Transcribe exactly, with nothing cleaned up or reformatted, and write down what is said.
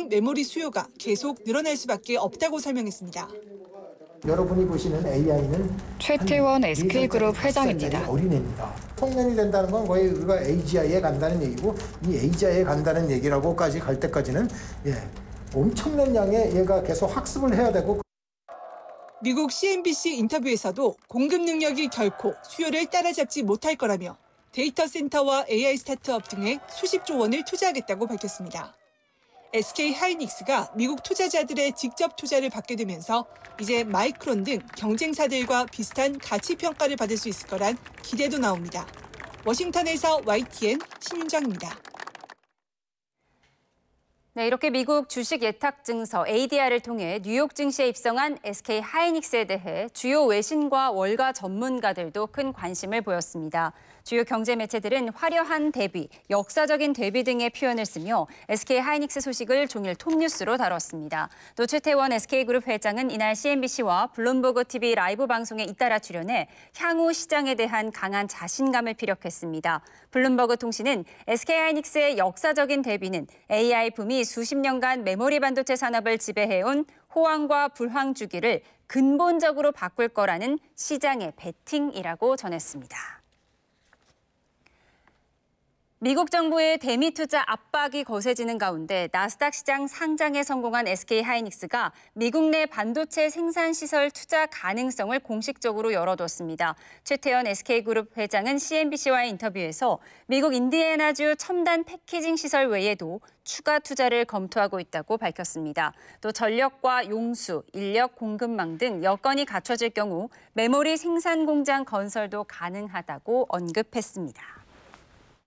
등 메모리 수요가 계속 늘어날 수밖에 없다고 설명했습니다. 여러분이 보시는 에이아이는 최태원 에스케이그룹 회장입니다. 어린애입니다. 청년이 된다는 건 거의 우리가 에이지아이에 간다는 얘기고, 이 에이지아이에 간다는 얘기라고까지 갈 때까지는 예, 엄청난 양의 얘가 계속 학습을 해야 되고. 미국 씨엔비씨 인터뷰에서도 공급 능력이 결코 수요를 따라잡지 못할 거라며 데이터 센터와 에이아이 스타트업 등에 수십조 원을 투자하겠다고 밝혔습니다. 에스케이하이닉스가 미국 투자자들의 직접 투자를 받게 되면서 이제 마이크론 등 경쟁사들과 비슷한 가치 평가를 받을 수 있을 거란 기대도 나옵니다. 워싱턴에서 와이티엔 신윤정입니다. 네, 이렇게 미국 주식 예탁 증서 에이디알을 통해 뉴욕 증시에 입성한 에스케이하이닉스에 대해 주요 외신과 월가 전문가들도 큰 관심을 보였습니다. 주요 경제 매체들은 화려한 대비, 역사적인 대비 등의 표현을 쓰며 에스케이하이닉스 소식을 종일 톱뉴스로 다뤘습니다. 또 최태원 에스케이그룹 회장은 이날 씨엔비씨와 블룸버그 티비 라이브 방송에 잇따라 출연해 향후 시장에 대한 강한 자신감을 피력했습니다. 블룸버그 통신은 에스케이하이닉스의 역사적인 대비는 에이아이 붐이 수십 년간 메모리 반도체 산업을 지배해온 호황과 불황 주기를 근본적으로 바꿀 거라는 시장의 베팅이라고 전했습니다. 미국 정부의 대미 투자 압박이 거세지는 가운데 나스닥 시장 상장에 성공한 에스케이하이닉스가 미국 내 반도체 생산 시설 투자 가능성을 공식적으로 열어뒀습니다. 최태원 에스케이그룹 회장은 씨엔비씨와의 인터뷰에서 미국 인디애나주 첨단 패키징 시설 외에도 추가 투자를 검토하고 있다고 밝혔습니다. 또 전력과 용수, 인력 공급망 등 여건이 갖춰질 경우 메모리 생산 공장 건설도 가능하다고 언급했습니다.